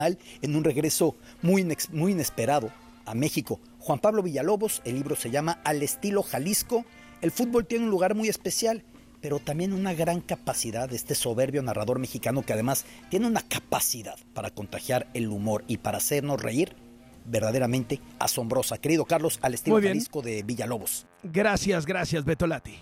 en un regreso muy inesperado a México. Juan Pablo Villalobos, el libro se llama Al estilo Jalisco. El fútbol tiene un lugar muy especial, pero también una gran capacidad de este soberbio narrador mexicano que además tiene una capacidad para contagiar el humor y para hacernos reír verdaderamente asombrosa. Querido Carlos, Al estilo Jalisco de Villalobos. Gracias, Betolati.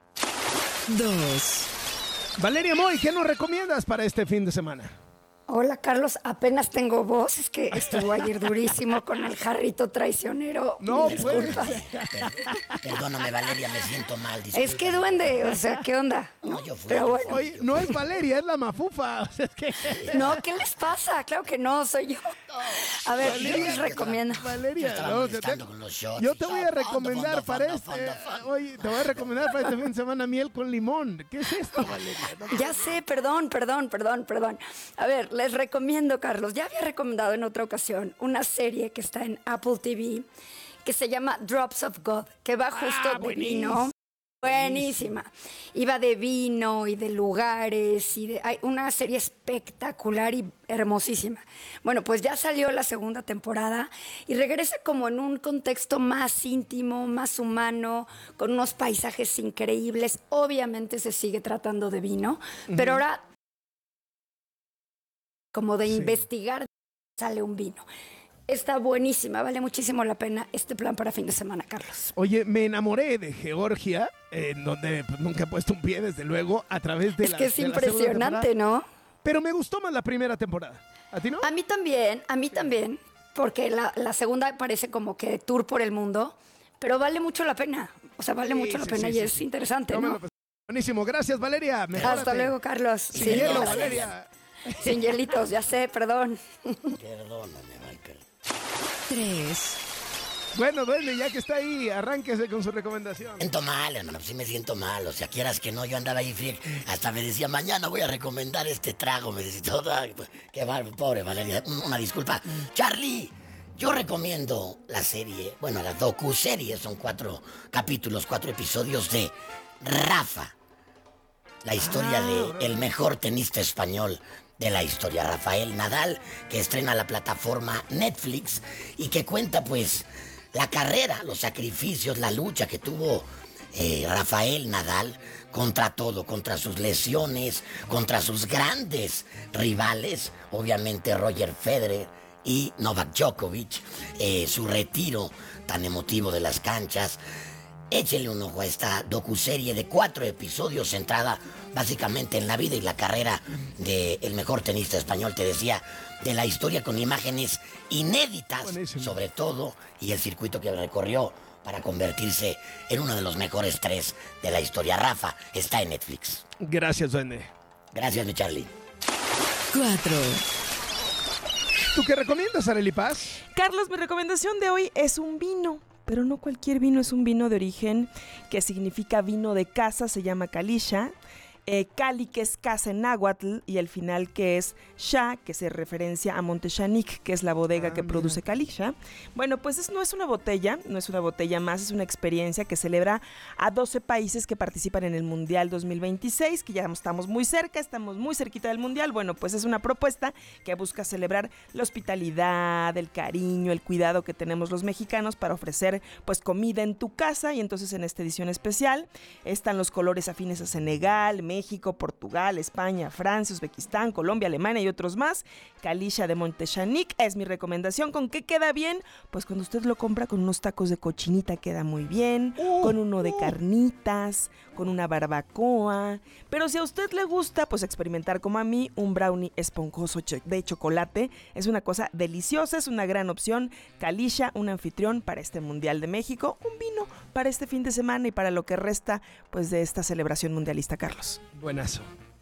2. Valeria Moy, ¿qué nos recomiendas para este fin de semana? Hola Carlos, apenas tengo voz, es que estuvo ayer durísimo con el jarrito traicionero. No, disculpa. Perdóname Valeria, me siento mal. Disculpa. Es que duende, o sea, ¿qué onda? No, yo fui. Pero bueno. Oye, no es Valeria, es la mafufa. O sea, es que... No, ¿qué les pasa? Claro que no, soy yo. A ver, Valeria, yo les recomiendo. Valeria, yo te voy a recomendar para Oye, te voy a recomendar para este fin de semana miel con limón. ¿Qué es esto, Valeria? Ya sé, perdón. A ver, les recomiendo, Carlos, ya había recomendado en otra ocasión una serie que está en Apple TV que se llama Drops of God, que va justo de vino. Buenísima. Iba de vino y de lugares hay una serie espectacular y hermosísima. Bueno, pues ya salió la segunda temporada y regresa como en un contexto más íntimo, más humano, con unos paisajes increíbles. Obviamente se sigue tratando de vino, pero ahora como de investigar sale un vino. Está buenísima, vale muchísimo la pena este plan para fin de semana, Carlos. Oye, me enamoré de Georgia, en donde pues, nunca he puesto un pie, desde luego, a través de Es que es impresionante, ¿no? Pero me gustó más la primera temporada. ¿A ti no? A mí también, porque la segunda parece como que tour por el mundo, pero vale mucho la pena. O sea, vale mucho la pena y es interesante, ¿no? Buenísimo, gracias, Valeria. Mejórate. Hasta luego, Carlos. Sin hielo, Valeria. Sin hielitos, ya sé, perdón. Perdóname, Michael. 3. Bueno, duende, ya que está ahí, arránquese con su recomendación. Siento mal, hermano, sí me siento mal. O sea, quieras que no, yo andaba ahí frío. Hasta me decía, mañana voy a recomendar este trago. Me decía, todo. Qué mal, pobre Valeria. Una disculpa. Charlie, yo recomiendo la serie, bueno, la docu-serie. Son 4 capítulos, 4 episodios de Rafa. La historia de el mejor tenista español de la historia, Rafael Nadal, que estrena la plataforma Netflix y que cuenta pues la carrera, los sacrificios, la lucha que tuvo Rafael Nadal contra todo, contra sus lesiones, contra sus grandes rivales, obviamente Roger Federer y Novak Djokovic, su retiro tan emotivo de las canchas. Échele un ojo a esta docuserie de 4 episodios centrada básicamente en la vida y la carrera del mejor tenista español, te decía, de la historia con imágenes inéditas, buenísimo, sobre todo, y el circuito que recorrió para convertirse en uno de los mejores 3 de la historia. Rafa, está en Netflix. Gracias, duende. Gracias, mi Charlie. 4. ¿Tú qué recomiendas, Arely Paz? Carlos, mi recomendación de hoy es un vino. Pero no cualquier vino, es un vino de origen que significa vino de casa, se llama Kalisha. Cali, que es casa en náhuatl, y el final que es Xa, que se referencia a Montechanic, que es la bodega que produce Kalisha. Bueno, pues no es una botella más, es una experiencia que celebra a 12 países que participan en el Mundial 2026, que ya estamos muy cerquita del Mundial. Bueno, pues es una propuesta que busca celebrar la hospitalidad, el cariño, el cuidado que tenemos los mexicanos para ofrecer pues comida en tu casa, y entonces en esta edición especial están los colores afines a Senegal, México, Portugal, España, Francia, Uzbekistán, Colombia, Alemania y otros más. Kalisha de Montechanic es mi recomendación. ¿Con qué queda bien? Pues cuando usted lo compra con unos tacos de cochinita queda muy bien, con uno de carnitas, con una barbacoa. Pero si a usted le gusta, pues experimentar como a mí, un brownie esponjoso de chocolate es una cosa deliciosa, es una gran opción. Kalisha, un anfitrión para este Mundial de México, un vino para este fin de semana y para lo que resta pues de esta celebración mundialista, Carlos. Buenazo.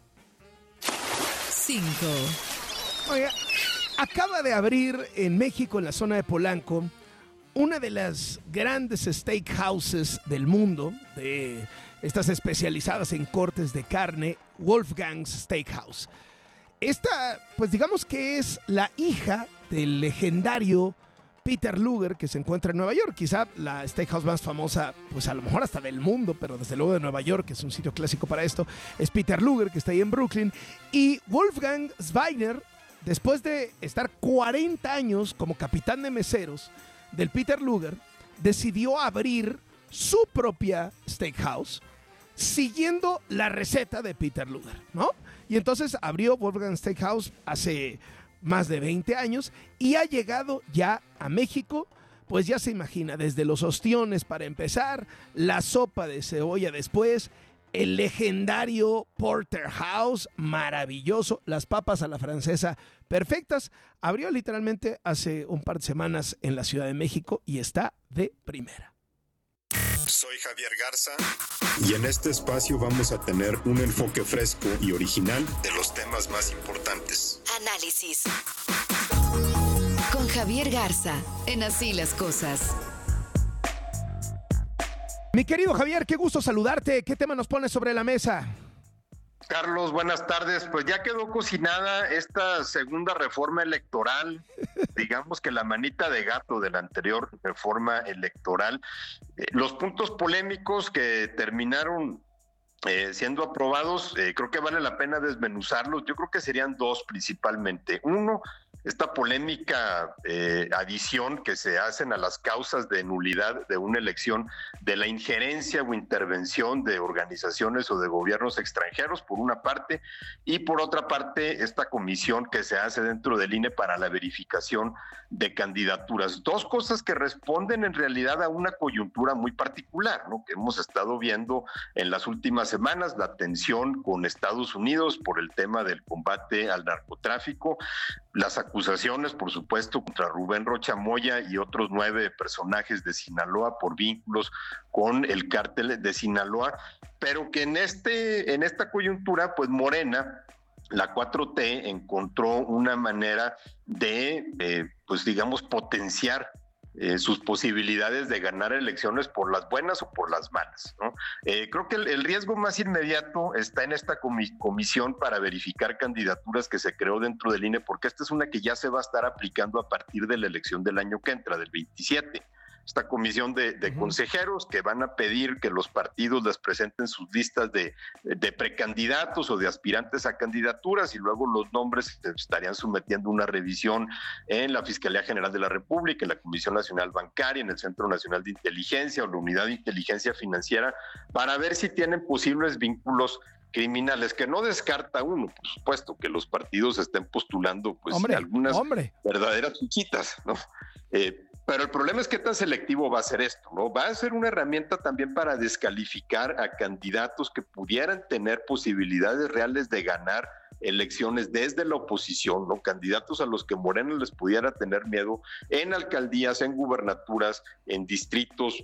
5. Oiga, acaba de abrir en México, en la zona de Polanco, una de las grandes steakhouses del mundo, de estas especializadas en cortes de carne, Wolfgang's Steakhouse. Esta, pues digamos que es la hija del legendario Peter Luger, que se encuentra en Nueva York, quizá la steakhouse más famosa, pues a lo mejor hasta del mundo, pero desde luego de Nueva York, que es un sitio clásico para esto, es Peter Luger, que está ahí en Brooklyn, y Wolfgang Zweigner después de estar 40 años como capitán de meseros del Peter Luger, decidió abrir su propia steakhouse siguiendo la receta de Peter Luger, ¿no? Y entonces abrió Wolfgang Steakhouse hace más de 20 años y ha llegado ya a México. Pues ya se imagina, desde los ostiones para empezar, la sopa de cebolla después, el legendario Porterhouse, maravilloso, las papas a la francesa, perfectas. Abrió literalmente hace un par de semanas en la Ciudad de México y está de primera. Soy Javier Garza y en este espacio vamos a tener un enfoque fresco y original de los temas más importantes. Análisis con Javier Garza en Así las Cosas. Mi querido Javier, qué gusto saludarte. ¿Qué tema nos pones sobre la mesa? Carlos, buenas tardes. Pues ya quedó cocinada esta segunda reforma electoral, digamos que la manita de gato de la anterior reforma electoral. Los puntos polémicos que terminaron siendo aprobados, creo que vale la pena desmenuzarlos. Yo creo que serían dos principalmente. Uno, esta polémica adición que se hacen a las causas de nulidad de una elección de la injerencia o intervención de organizaciones o de gobiernos extranjeros, por una parte, y por otra parte, esta comisión que se hace dentro del INE para la verificación de candidaturas. Dos cosas que responden en realidad a una coyuntura muy particular, ¿no?, que hemos estado viendo en las últimas semanas, la tensión con Estados Unidos por el tema del combate al narcotráfico, las acusaciones, por supuesto, contra Rubén Rocha Moya y otros 9 personajes de Sinaloa por vínculos con el cártel de Sinaloa, pero que en esta coyuntura, pues Morena, la 4T, encontró una manera de, pues digamos, potenciar sus posibilidades de ganar elecciones por las buenas o por las malas, ¿no? Creo que el riesgo más inmediato está en esta comisión para verificar candidaturas que se creó dentro del INE, porque esta es una que ya se va a estar aplicando a partir de la elección del año que entra, del 27. Esta comisión de consejeros que van a pedir que los partidos les presenten sus listas de precandidatos o de aspirantes a candidaturas, y luego los nombres se estarían sometiendo a una revisión en la Fiscalía General de la República, en la Comisión Nacional Bancaria, en el Centro Nacional de Inteligencia o la Unidad de Inteligencia Financiera, para ver si tienen posibles vínculos criminales, que no descarta uno, por supuesto, que los partidos estén postulando pues algunas verdaderas chiquitas, ¿no? Pero el problema es qué tan selectivo va a ser esto, ¿no? Va a ser una herramienta también para descalificar a candidatos que pudieran tener posibilidades reales de ganar elecciones desde la oposición, ¿no? Candidatos a los que Morena les pudiera tener miedo en alcaldías, en gubernaturas, en distritos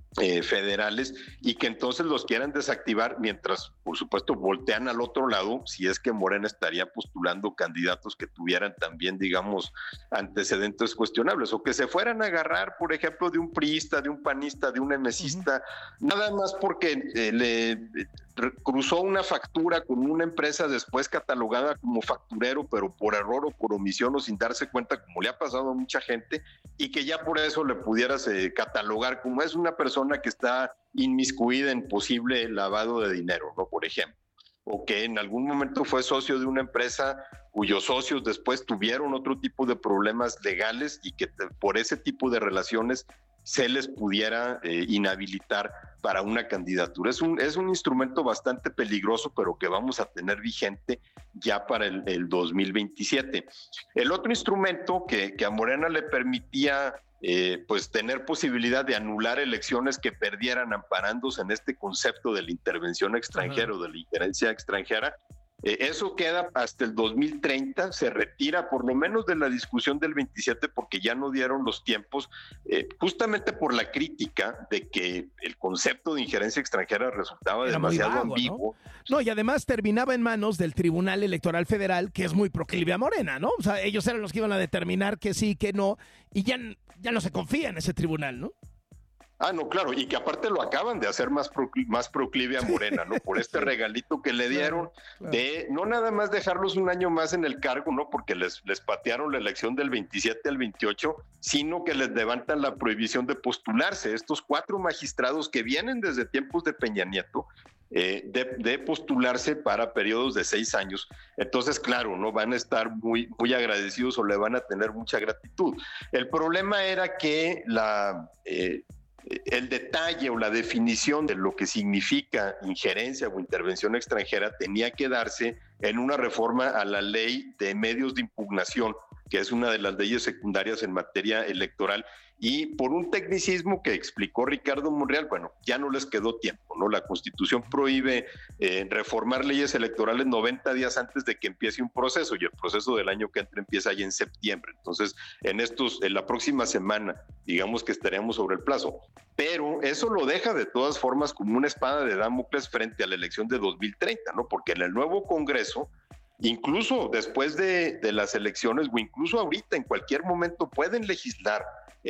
federales, y que entonces los quieran desactivar mientras, por supuesto, voltean al otro lado si es que Morena estaría postulando candidatos que tuvieran también, digamos, antecedentes cuestionables, o que se fueran a agarrar, por ejemplo, de un priista, de un panista, de un emesista, nada más porque le cruzó una factura con una empresa después catalogada como facturero, pero por error o por omisión o sin darse cuenta, como le ha pasado a mucha gente, y que ya por eso le pudieras catalogar como es una persona que está inmiscuida en posible lavado de dinero, ¿no?, por ejemplo, o que en algún momento fue socio de una empresa cuyos socios después tuvieron otro tipo de problemas legales y que por ese tipo de relaciones se les pudiera inhabilitar para una candidatura. Es un instrumento bastante peligroso, pero que vamos a tener vigente ya para el 2027. El otro instrumento que a Morena le permitía pues tener posibilidad de anular elecciones que perdieran amparándose en este concepto de la intervención extranjera o de la injerencia extranjera, eso queda hasta el 2030, se retira por lo menos de la discusión del 27 porque ya no dieron los tiempos, justamente por la crítica de que el concepto de injerencia extranjera resultaba demasiado ambiguo. ¿no? Y además terminaba en manos del Tribunal Electoral Federal, que es muy proclive a Morena, ¿no? O sea, ellos eran los que iban a determinar que sí, que no, y ya no se confía en ese tribunal, ¿no? Ah, no, claro, y que aparte lo acaban de hacer más proclive a Morena, ¿no? Por este regalito que le dieron de no nada más dejarlos un año más en el cargo, ¿no? Porque les patearon la elección del 27 al 28, sino que les levantan la prohibición de postularse. Estos 4 magistrados que vienen desde tiempos de Peña Nieto, de postularse para periodos de 6 años. Entonces, claro, no van a estar muy, muy agradecidos o le van a tener mucha gratitud. El problema era que el detalle o la definición de lo que significa injerencia o intervención extranjera tenía que darse en una reforma a la ley de medios de impugnación, que es una de las leyes secundarias en materia electoral, y por un tecnicismo que explicó Ricardo Monreal, bueno, ya no les quedó tiempo, ¿no? La Constitución prohíbe reformar leyes electorales 90 días antes de que empiece un proceso, y el proceso del año que entra empieza ya en septiembre. Entonces, en la próxima semana, digamos que estaremos sobre el plazo. Pero eso lo deja de todas formas como una espada de Damocles frente a la elección de 2030, ¿no? Porque en el nuevo Congreso, incluso después de las elecciones o incluso ahorita, en cualquier momento, pueden legislar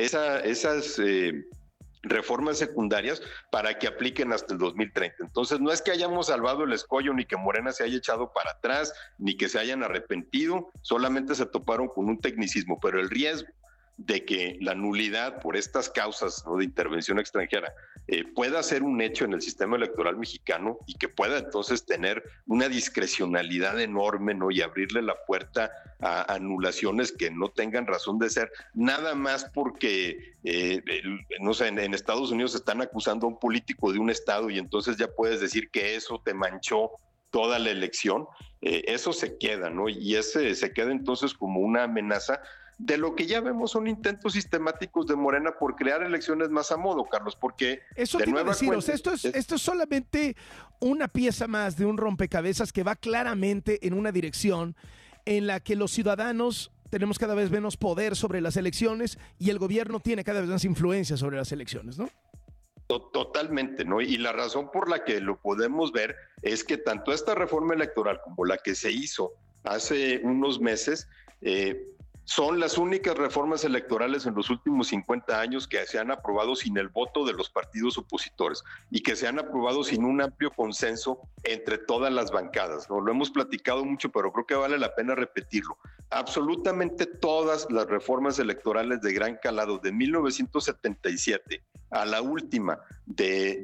esas reformas secundarias para que apliquen hasta el 2030. Entonces, no es que hayamos salvado el escollo, ni que Morena se haya echado para atrás, ni que se hayan arrepentido, solamente se toparon con un tecnicismo, pero el riesgo de que la nulidad por estas causas, ¿no?, de intervención extranjera pueda ser un hecho en el sistema electoral mexicano y que pueda entonces tener una discrecionalidad enorme, ¿no?, y abrirle la puerta a anulaciones que no tengan razón de ser, nada más porque, no sé, en Estados Unidos están acusando a un político de un estado y entonces ya puedes decir que eso te manchó toda la elección. Eso se queda, ¿no? Y se queda entonces como una amenaza de lo que ya vemos son intentos sistemáticos de Morena por crear elecciones más a modo, Carlos, porque eso te iba a decir, o sea, esto es solamente una pieza más de un rompecabezas que va claramente en una dirección en la que los ciudadanos tenemos cada vez menos poder sobre las elecciones y el gobierno tiene cada vez más influencia sobre las elecciones, ¿no? Totalmente, ¿no? Y la razón por la que lo podemos ver es que tanto esta reforma electoral como la que se hizo hace unos meses son las únicas reformas electorales en los últimos 50 años que se han aprobado sin el voto de los partidos opositores y que se han aprobado sin un amplio consenso entre todas las bancadas, ¿no? Lo hemos platicado mucho, pero creo que vale la pena repetirlo. Absolutamente todas las reformas electorales de gran calado de 1977 a la última de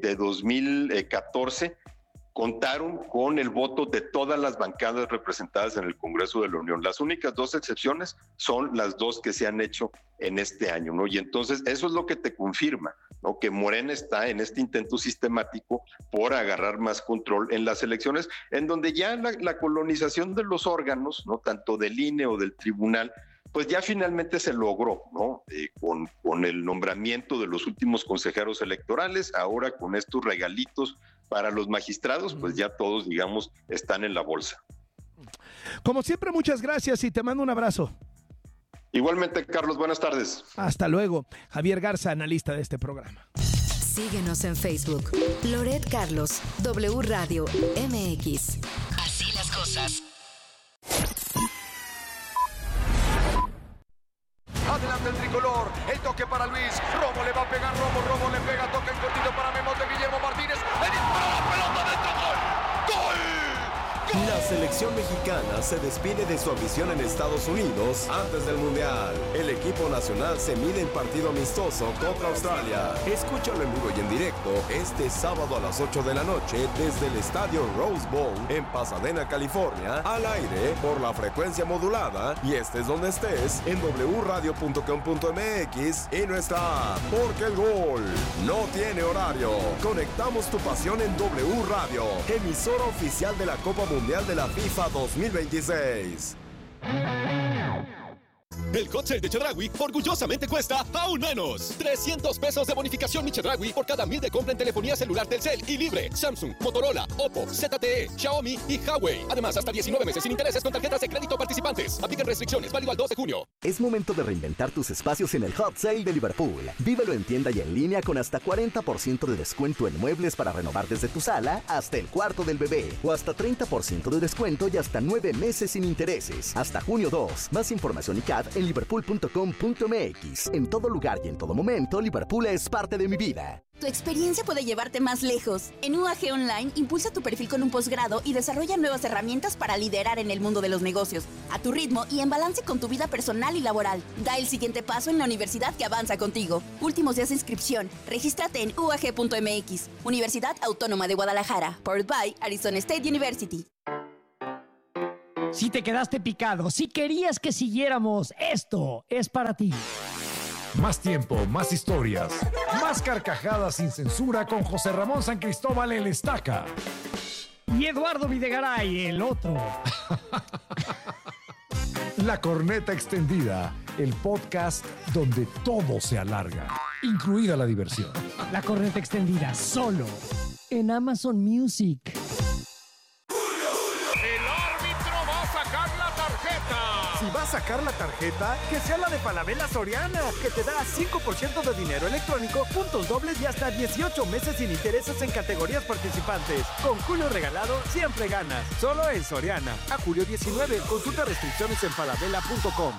2014 contaron con el voto de todas las bancadas representadas en el Congreso de la Unión. Las únicas dos excepciones son las dos que se han hecho en este año, ¿no? Y entonces eso es lo que te confirma, ¿no?, que Morena está en este intento sistemático por agarrar más control en las elecciones, en donde ya la colonización de los órganos, ¿no?, tanto del INE o del tribunal, pues ya finalmente se logró, ¿no? Con el nombramiento de los últimos consejeros electorales, ahora con estos regalitos para los magistrados, pues ya todos, digamos, están en la bolsa. Como siempre, muchas gracias y te mando un abrazo. Igualmente, Carlos, buenas tardes. Hasta luego. Javier Garza, analista de este programa. Síguenos en Facebook. Loret Carlos, W Radio MX. Así las cosas. Adelante el tricolor, el toque para Luis, Romo le va a pegar, Romo le pega, toque en cortito para Memo de Guillermo Martínez, le dispara la pelota dentro, ¡gol! La selección mexicana se despide de su ambición en Estados Unidos antes del Mundial. El equipo nacional se mide en partido amistoso contra Australia. Escúchalo en vivo y en directo este sábado a las 8 de la noche desde el estadio Rose Bowl en Pasadena, California, al aire por la frecuencia modulada y estés donde estés en wradio.com.mx y nuestra app, porque el gol no tiene horario. Conectamos tu pasión en W Radio, emisora oficial de la Copa Mundial de la FIFA 2026. El hot sale de Chedraui orgullosamente cuesta aún menos. 300 pesos de bonificación Mi Chedraui por cada 1,000 de compra en telefonía celular Telcel y libre. Samsung, Motorola, Oppo, ZTE, Xiaomi y Huawei. Además, hasta 19 meses sin intereses con tarjetas de crédito participantes. Aplican restricciones, válido al 2 de junio. Es momento de reinventar tus espacios en el hot sale de Liverpool. Vívelo en tienda y en línea con hasta 40% de descuento en muebles para renovar desde tu sala hasta el cuarto del bebé. O hasta 30% de descuento y hasta 9 meses sin intereses. Hasta junio 2. Más información y CAT en liverpool.com.mx. En todo lugar y en todo momento, Liverpool es parte de mi vida. Tu experiencia puede llevarte más lejos. En UAG Online, impulsa tu perfil con un posgrado y desarrolla nuevas herramientas para liderar en el mundo de los negocios, a tu ritmo y en balance con tu vida personal y laboral. Da el siguiente paso en la universidad que avanza contigo. Últimos días de inscripción. Regístrate en uag.mx. Universidad Autónoma de Guadalajara. Powered by Arizona State University. Si te quedaste picado, si querías que siguiéramos, esto es para ti. Más tiempo, más historias, más carcajadas sin censura con José Ramón San Cristóbal el Estaca. Y Eduardo Videgaray, el otro. La Corneta Extendida, el podcast donde todo se alarga, incluida la diversión. La Corneta Extendida, solo en Amazon Music. Si va a sacar la tarjeta, que sea la de Falabella Soriana, que te da 5% de dinero electrónico, puntos dobles y hasta 18 meses sin intereses en categorías participantes. Con Julio regalado, siempre ganas. Solo en Soriana. A julio 19. Consulta restricciones en falabella.com.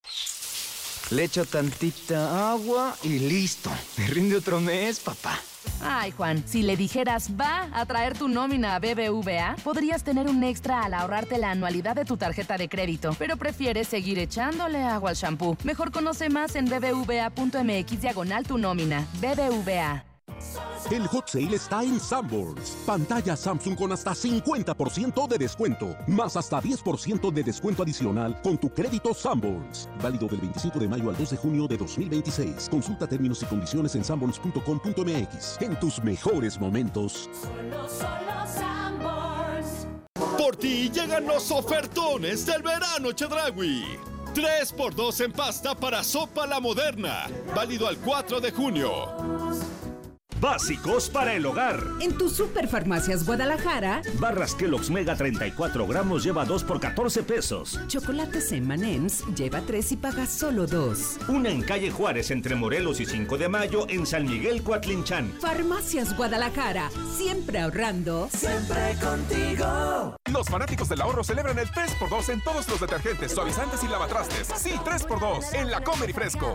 Le echo tantita agua y listo. Me rinde otro mes, papá. Ay, Juan, si le dijeras va a traer tu nómina a BBVA, podrías tener un extra al ahorrarte la anualidad de tu tarjeta de crédito, pero prefieres seguir echándole agua al shampoo. Mejor conoce más en bbva.mx/tu nómina. BBVA. El hot sale está en Sanborns. Pantalla Samsung con hasta 50% de descuento, más hasta 10% de descuento adicional con tu crédito Sanborns. Válido del 25 de mayo al 2 de junio de 2026. Consulta términos y condiciones en sanborns.com.mx. En tus mejores momentos. Solo Sanborns. Por ti llegan los ofertones del verano Chedraui. 3x2 en pasta para sopa La Moderna. Válido al 4 de junio. Básicos para el hogar. En tu Superfarmacias Guadalajara. Barras Kellogg's Mega 34 gramos lleva 2 por 14 pesos. Chocolates M&M's lleva 3 y paga solo 2. Una en calle Juárez entre Morelos y 5 de Mayo en San Miguel Coatlinchan. Farmacias Guadalajara. Siempre ahorrando. Siempre contigo. Los fanáticos del ahorro celebran el 3x2 en todos los detergentes, suavizantes y lavatrastes. Sí, 3x2 en La Comer y Fresco.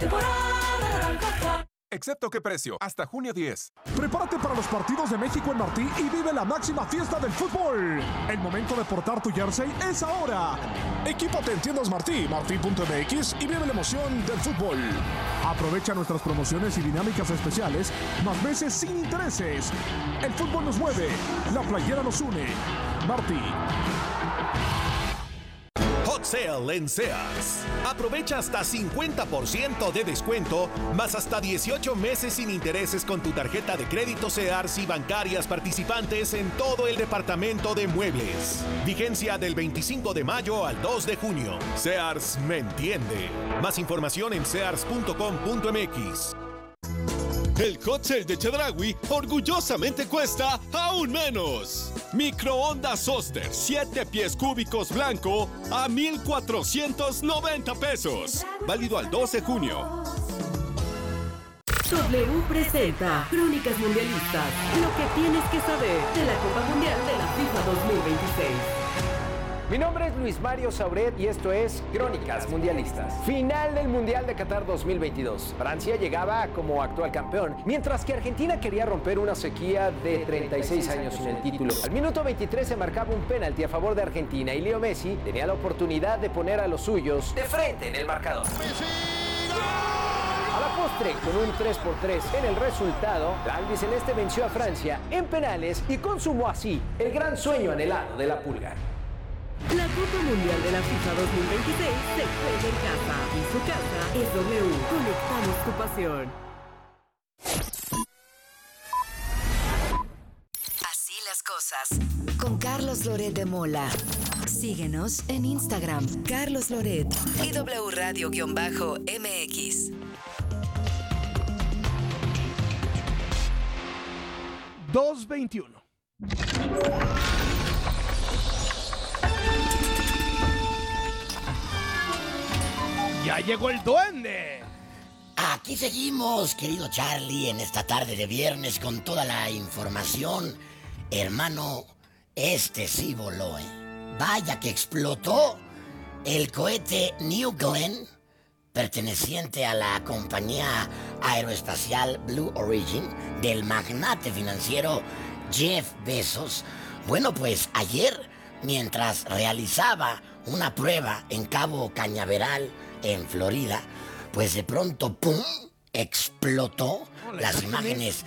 Excepto qué precio, hasta junio 10. Prepárate para los partidos de México en Martí y vive la máxima fiesta del fútbol. El momento de portar tu jersey es ahora. Equípate en tiendas Martí, martí.mx y vive la emoción del fútbol. Aprovecha nuestras promociones y dinámicas especiales, más meses sin intereses. El fútbol nos mueve, la playera nos une. Martí. Hot Sale en Sears. Aprovecha hasta 50% de descuento, más hasta 18 meses sin intereses con tu tarjeta de crédito Sears y bancarias participantes en todo el departamento de muebles. Vigencia del 25 de mayo al 2 de junio. Sears me entiende. Más información en sears.com.mx. El hot sale de Chedraui orgullosamente cuesta aún menos. Microondas Oster 7 pies cúbicos blanco a 1,490 pesos. Válido al 12 de junio. W presenta Crónicas Mundialistas. Lo que tienes que saber de la Copa Mundial de la FIFA 2026. Mi nombre es Luis Mario Sauret y esto es Crónicas Mundialistas. Final del Mundial de Qatar 2022. Francia llegaba como actual campeón, mientras que Argentina quería romper una sequía de 36 años sin el título. Al minuto 23 se marcaba un penalti a favor de Argentina y Leo Messi tenía la oportunidad de poner a los suyos de frente en el marcador. A la postre, con un 3-3 en el resultado, la albiceleste venció a Francia en penales y consumó así el gran sueño anhelado de la Pulga. La Copa Mundial de la FIFA 2026 se juega en casa y su casa es W. Conectamos tu pasión. Así las cosas. Con Carlos Loret de Mola. Síguenos en Instagram, Carlos Loret y W Radio-MX. 2:21. ¡Ya llegó el duende! Aquí seguimos, querido Charlie, en esta tarde de viernes con toda la información. Hermano, este sí voló, ¿eh? Vaya que explotó el cohete New Glenn perteneciente a la compañía aeroespacial Blue Origin del magnate financiero Jeff Bezos. Bueno, pues ayer, mientras realizaba una prueba en Cabo Cañaveral, en Florida, pues de pronto, ¡pum!, explotó. Las imágenes,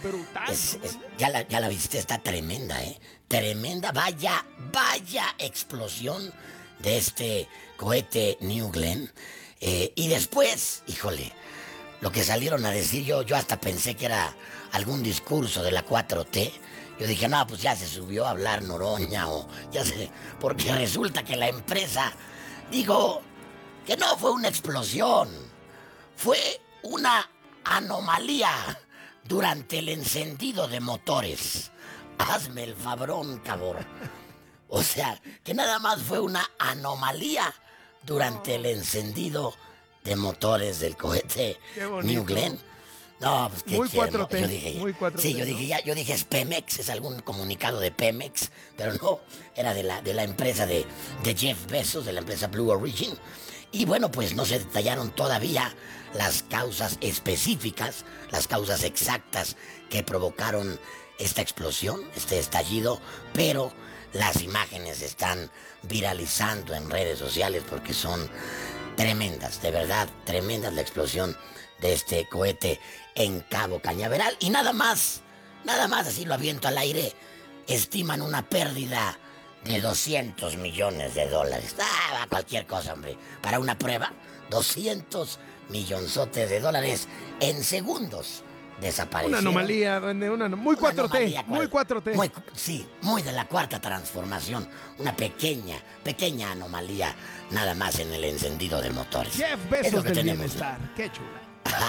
ya la viste, está tremenda, tremenda, vaya explosión de este cohete New Glenn. Y después, híjole, lo que salieron a decir, yo hasta pensé que era algún discurso de la 4T. Yo dije, no, pues ya se subió a hablar Noroña o ya sé, porque resulta que la empresa dijo que no fue una explosión, fue una anomalía durante el encendido de motores. Hazme el fabrón, cabrón. O sea, que nada más fue una anomalía durante el encendido de motores del cohete New Glenn. No, pues qué muy quiero, 4T, yo dije, muy 4T, sí, ¿no? yo dije es Pemex, es algún comunicado de Pemex, pero no, era de la empresa de Jeff Bezos, de la empresa Blue Origin. Y bueno, pues no se detallaron todavía las causas específicas, las causas exactas que provocaron esta explosión, este estallido, pero las imágenes están viralizando en redes sociales porque son tremendas, de verdad, tremendas la explosión de este cohete en Cabo Cañaveral. Y nada más, así lo aviento al aire, estiman una pérdida de $200 millones. Cualquier cosa, hombre. Para una prueba, 200 millonzotes de dólares en segundos desaparecieron. Una anomalía, muy 4T, muy 4T. Sí, muy de la cuarta transformación. Una pequeña anomalía, nada más en el encendido de motores. Jeff Es Bezos lo que del tenemos. bienestar, qué chula.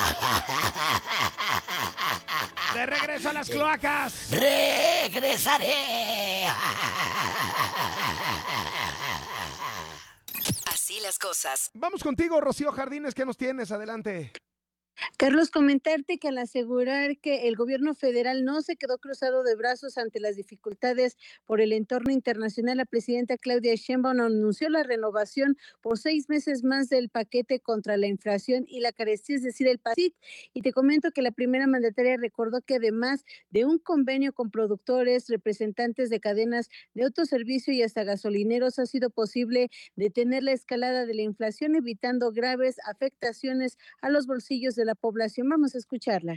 De regreso a las cloacas. Regresaré. Así las cosas. Vamos contigo, Rocío Jardines, ¿qué nos tienes? Adelante. Carlos, comentarte que al asegurar que el gobierno federal no se quedó cruzado de brazos ante las dificultades por el entorno internacional, la presidenta Claudia Sheinbaum anunció la renovación por 6 meses más del paquete contra la inflación y la carestía, es decir, el PASIC. Y te comento que la primera mandataria recordó que además de un convenio con productores, representantes de cadenas de autoservicio y hasta gasolineros, ha sido posible detener la escalada de la inflación, evitando graves afectaciones a los bolsillos de la población. Vamos a escucharla.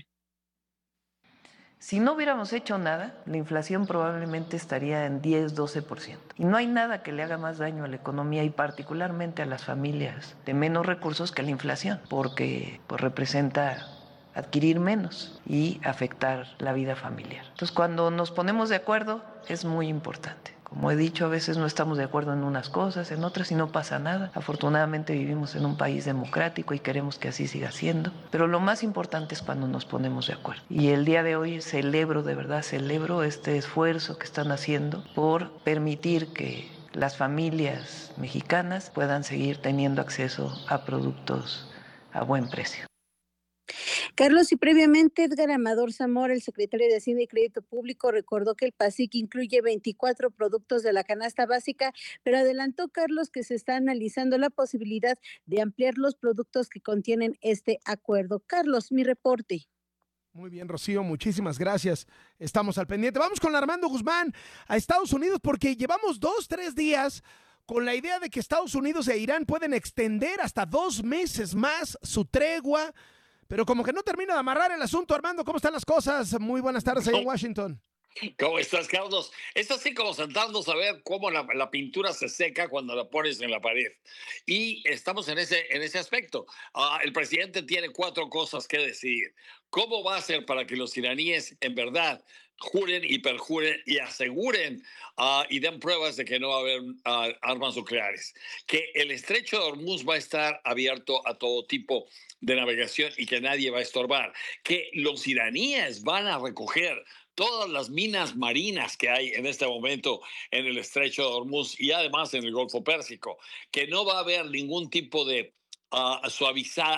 Si no hubiéramos hecho nada, la inflación probablemente estaría en 10-12%. Y no hay nada que le haga más daño a la economía y particularmente a las familias de menos recursos que la inflación, porque pues, representa adquirir menos y afectar la vida familiar. Entonces, cuando nos ponemos de acuerdo, es muy importante. Como he dicho, a veces no estamos de acuerdo en unas cosas, en otras y no pasa nada. Afortunadamente vivimos en un país democrático y queremos que así siga siendo. Pero lo más importante es cuando nos ponemos de acuerdo. Y el día de hoy celebro, de verdad celebro este esfuerzo que están haciendo por permitir que las familias mexicanas puedan seguir teniendo acceso a productos a buen precio. Carlos, y previamente Edgar Amador Zamora, el secretario de Hacienda y Crédito Público, recordó que el PASIC incluye 24 productos de la canasta básica, pero adelantó, Carlos, que se está analizando la posibilidad de ampliar los productos que contienen este acuerdo. Carlos, mi reporte. Muy bien, Rocío, muchísimas gracias. Estamos al pendiente. Vamos con Armando Guzmán a Estados Unidos porque llevamos 2-3 días con la idea de que Estados Unidos e Irán pueden extender hasta 2 meses más su tregua. Pero como que no termina de amarrar el asunto. Armando, ¿cómo están las cosas? Muy buenas tardes ahí en Washington. ¿Cómo estás, Carlos? Es así como sentarnos a ver cómo la pintura se seca cuando la pones en la pared. Y estamos en ese aspecto. El presidente tiene 4 cosas que decidir. ¿Cómo va a ser para que los iraníes en verdad juren y perjuren y aseguren y den pruebas de que no va a haber armas nucleares? Que el estrecho de Hormuz va a estar abierto a todo tipo de navegación y que nadie va a estorbar. Que los iraníes van a recoger todas las minas marinas que hay en este momento en el estrecho de Hormuz y además en el Golfo Pérsico. Que no va a haber ningún tipo de suavizar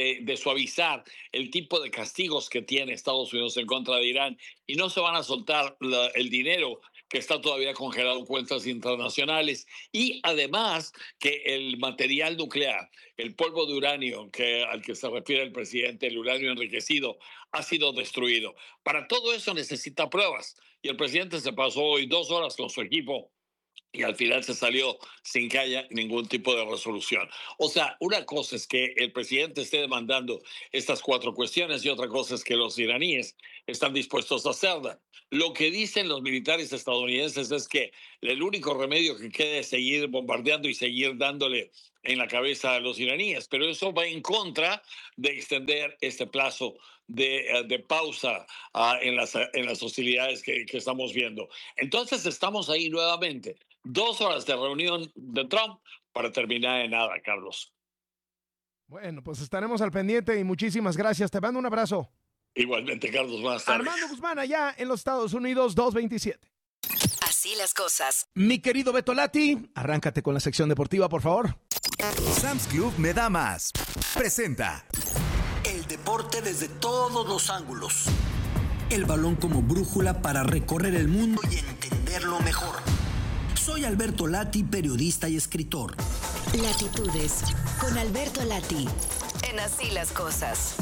el tipo de castigos que tiene Estados Unidos en contra de Irán y no se van a soltar el dinero que está todavía congelado en cuentas internacionales. Y además que el material nuclear, el polvo de uranio al que se refiere el presidente, el uranio enriquecido, ha sido destruido. Para todo eso necesita pruebas. Y el presidente se pasó hoy 2 horas con su equipo y al final se salió sin que haya ningún tipo de resolución. O sea, una cosa es que el presidente esté demandando estas 4 cuestiones y otra cosa es que los iraníes están dispuestos a hacerla. Lo que dicen los militares estadounidenses es que el único remedio que queda es seguir bombardeando y seguir dándole en la cabeza a los iraníes, pero eso va en contra de extender este plazo de pausa en las hostilidades que estamos viendo. Entonces estamos ahí nuevamente. 2 horas de reunión de Trump para terminar en nada, Carlos. Bueno, pues estaremos al pendiente y muchísimas gracias. Te mando un abrazo. Igualmente, Carlos, buenas tardes. Armando Guzmán, allá en los Estados Unidos, 227. Así las cosas. Mi querido Beto Lati, arráncate con la sección deportiva, por favor. Sam's Club me da más. Presenta. El deporte desde todos los ángulos. El balón como brújula para recorrer el mundo y entenderlo mejor. Soy Alberto Lati, periodista y escritor. Latitudes con Alberto Lati. En Así las cosas.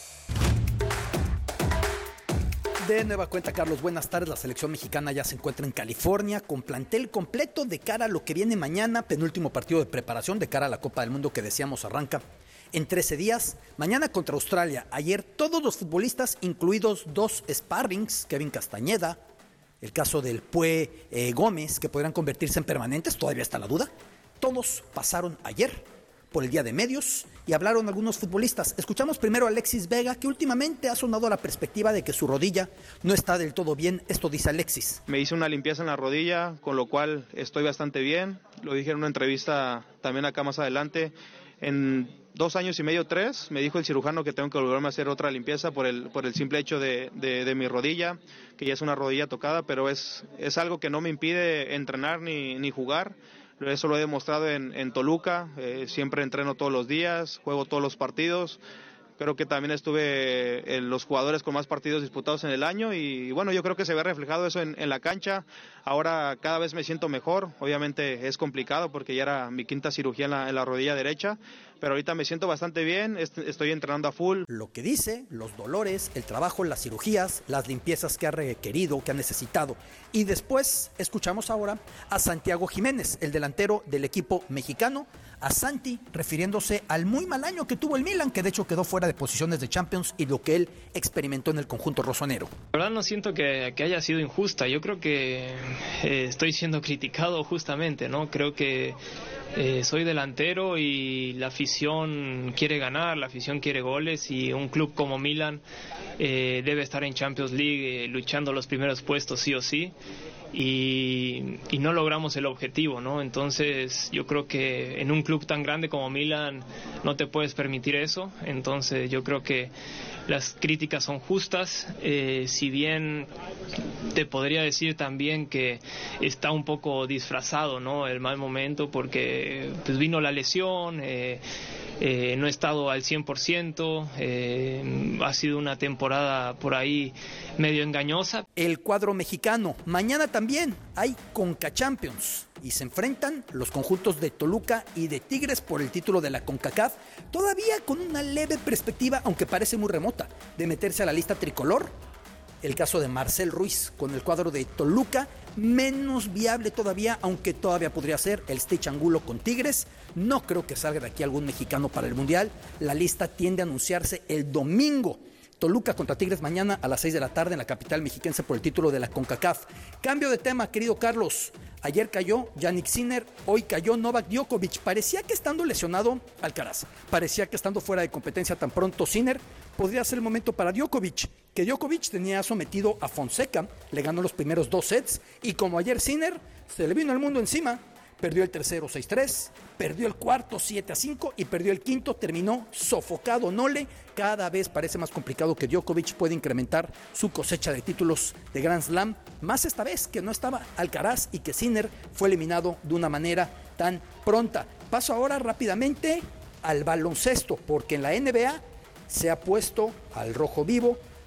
De nueva cuenta, Carlos, buenas tardes. La selección mexicana ya se encuentra en California con plantel completo de cara a lo que viene mañana, penúltimo partido de preparación de cara a la Copa del Mundo que decíamos arranca en 13 días. Mañana contra Australia. Ayer todos los futbolistas, incluidos 2 sparrings, Kevin Castañeda, el caso del Pue Gómez, que podrían convertirse en permanentes, todavía está la duda. Todos pasaron ayer por el día de medios y hablaron algunos futbolistas. Escuchamos primero a Alexis Vega, que últimamente ha sonado la perspectiva de que su rodilla no está del todo bien. Esto dice Alexis. Me hice una limpieza en la rodilla, con lo cual estoy bastante bien. Lo dije en una entrevista también acá más adelante. En 2 años y medio, 3, me dijo el cirujano que tengo que volverme a hacer otra limpieza por el simple hecho de mi rodilla, que ya es una rodilla tocada, pero es algo que no me impide entrenar ni jugar. Eso lo he demostrado en Toluca, siempre entreno todos los días, juego todos los partidos. Creo que también estuve en los jugadores con más partidos disputados en el año y bueno, yo creo que se ve reflejado eso en la cancha. Ahora cada vez me siento mejor, obviamente es complicado porque ya era mi 5ª cirugía en la rodilla derecha, pero ahorita me siento bastante bien, estoy entrenando a full. Lo que dice, los dolores, el trabajo, las cirugías, las limpiezas que ha requerido, que ha necesitado. Y después escuchamos ahora a Santiago Jiménez, el delantero del equipo mexicano, a Santi refiriéndose al muy mal año que tuvo el Milan, que de hecho quedó fuera de posiciones de Champions y lo que él experimentó en el conjunto rosonero. La verdad no siento que haya sido injusta, yo creo que estoy siendo criticado justamente, ¿no? Creo que soy delantero y la afición quiere ganar, la afición quiere goles y un club como Milan debe estar en Champions League luchando los primeros puestos sí o sí. Y no logramos el objetivo, ¿no? Entonces yo creo que en un club tan grande como Milan no te puedes permitir eso. Entonces yo creo que las críticas son justas, si bien te podría decir también que está un poco disfrazado, ¿no? El mal momento porque pues vino la lesión, no he estado al 100%, ha sido una temporada por ahí medio engañosa. El cuadro mexicano, mañana también hay Conca Champions y se enfrentan los conjuntos de Toluca y de Tigres por el título de la CONCACAF, todavía con una leve perspectiva, aunque parece muy remota, de meterse a la lista tricolor. El caso de Marcel Ruiz con el cuadro de Toluca, menos viable todavía, aunque todavía podría ser el Stitch Angulo con Tigres. No creo que salga de aquí algún mexicano para el Mundial. La lista tiende a anunciarse el domingo. Toluca contra Tigres mañana a las 6 de la tarde en la capital mexiquense por el título de la CONCACAF. Cambio de tema, querido Carlos. Ayer cayó Jannik Sinner, hoy cayó Novak Djokovic. Parecía que estando lesionado Alcaraz, parecía que estando fuera de competencia tan pronto Sinner, podría ser el momento para Djokovic, que Djokovic tenía sometido a Fonseca, le ganó los primeros 2 sets y como ayer Sinner se le vino el mundo encima. Perdió el tercero 6-3, perdió el cuarto 7-5 y perdió el quinto, terminó sofocado Nole. Cada vez parece más complicado que Djokovic pueda incrementar su cosecha de títulos de Grand Slam, más esta vez que no estaba Alcaraz y que Sinner fue eliminado de una manera tan pronta. Paso ahora rápidamente al baloncesto, porque en la NBA se ha puesto al rojo vivo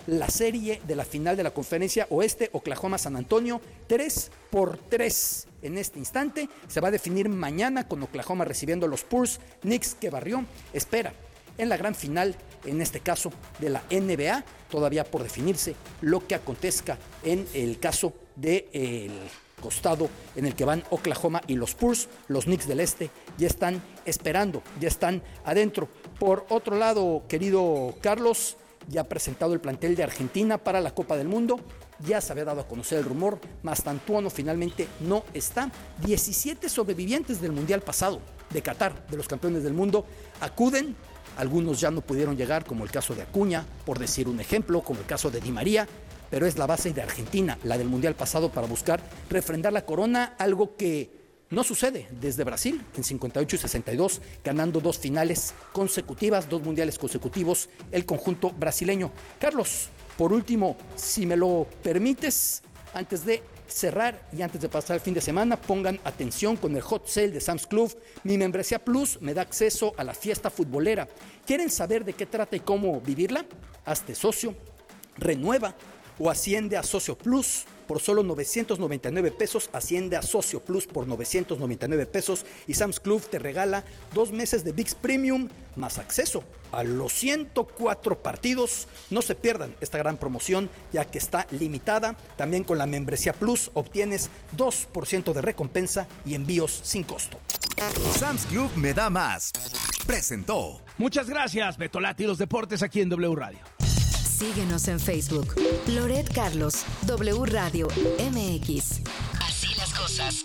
la serie de la final de la Conferencia Oeste, Oklahoma-San Antonio, 3-3 en este instante. Se va a definir mañana con Oklahoma recibiendo a los Spurs. Knicks, que barrió, espera en la gran final, en este caso de la NBA, todavía por definirse lo que acontezca en el caso del costado en el que van Oklahoma y los Spurs. Los Knicks del Este ya están esperando, ya están adentro. Por otro lado, querido Carlos, ya ha presentado el plantel de Argentina para la Copa del Mundo. Ya se había dado a conocer el rumor, Mastantuono finalmente no está. 17 sobrevivientes del Mundial pasado de Qatar, de los campeones del mundo, acuden. Algunos ya no pudieron llegar, como el caso de Acuña, por decir un ejemplo, como el caso de Di María, pero es la base de Argentina, la del Mundial pasado, para buscar refrendar la corona, algo que no sucede desde Brasil, en 58 y 62, ganando 2 finales consecutivas, 2 mundiales consecutivos, el conjunto brasileño. Carlos, por último, si me lo permites, antes de cerrar y antes de pasar el fin de semana, pongan atención con el hot sale de Sam's Club. Mi membresía Plus me da acceso a la fiesta futbolera. ¿Quieren saber de qué trata y cómo vivirla? Hazte socio, renueva o asciende a Socio Plus. Por solo 999 pesos, asciende a Socio Plus por 999 pesos y Sam's Club te regala 2 meses de ViX Premium más acceso a los 104 partidos. No se pierdan esta gran promoción, ya que está limitada. También con la membresía Plus obtienes 2% de recompensa y envíos sin costo. Sam's Club me da más. Presentó. Muchas gracias, Beto Lati, los deportes aquí en W Radio. Síguenos en Facebook. Loret Carlos, W Radio MX. Así las cosas.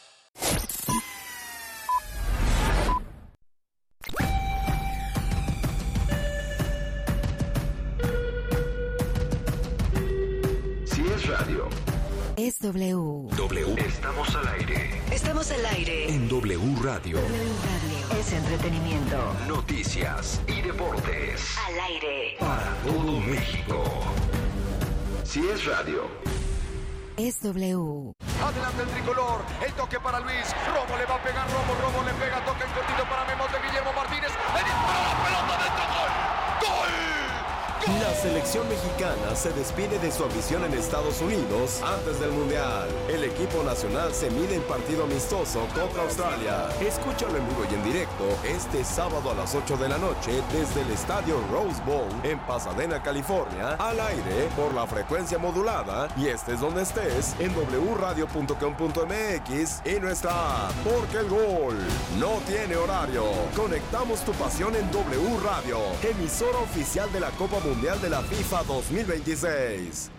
Si es radio, es W. W. Estamos al aire. Estamos al aire. En W Radio. W Radio. Es entretenimiento. Noticias y deportes. Al aire. Para todo México. Si es radio, es W. Adelante el tricolor, el toque para Luis, Romo le va a pegar, Romo le pega, toca el cortito para Memo de Guillermo Martínez, le dispara la pelota dentro, gol, ¡gol! La selección mexicana se despide de su afición en Estados Unidos antes del Mundial. El equipo nacional se mide en partido amistoso contra Australia. Escúchalo en vivo y en directo este sábado a las 8 de la noche desde el estadio Rose Bowl en Pasadena, California, al aire por la frecuencia modulada y estés donde estés en wradio.com.mx y nuestra app, porque el gol no tiene horario. Conectamos tu pasión en W Radio, emisora oficial de la Copa Mundial de la FIFA 2026.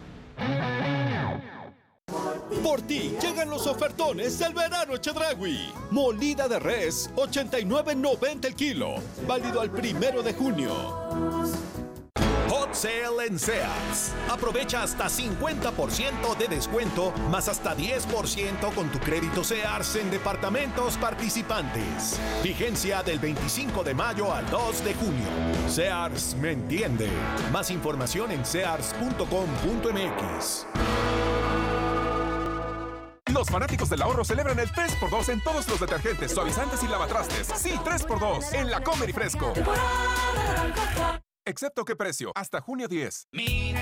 Por ti llegan los ofertones del verano Chedraui. Molida de res, 89.90 el kilo. Válido al 1 de junio. Hot Sale en Sears. Aprovecha hasta 50% de descuento, más hasta 10% con tu crédito Sears en departamentos participantes. Vigencia del 25 de mayo al 2 de junio. Sears me entiende. Más información en sears.com.mx. Los fanáticos del ahorro celebran el 3x2 en todos los detergentes, suavizantes y lavatrastes. Sí, 3x2 en la Comer y Fresco. Excepto qué precio, hasta junio 10.